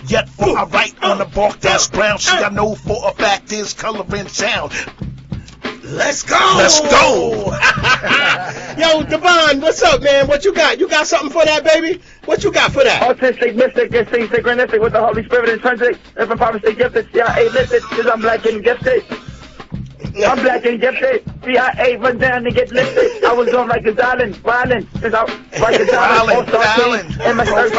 Yet for I write on the bark that's brown, shit I know for a fact is color and sound. Let's go! Let's go! Yo, Devon, what's up, man? What you got? You got something for that, baby? What you got for that? Autistic, mystic, instinct, synchronistic with the Holy Spirit intrinsic. If I'm prophecy gifted, CIA listed, cause I'm black and gifted. I'm black and gifted. CIA run down and get lifted. I was on like a island, violent, cause I like a island, all-star team, and my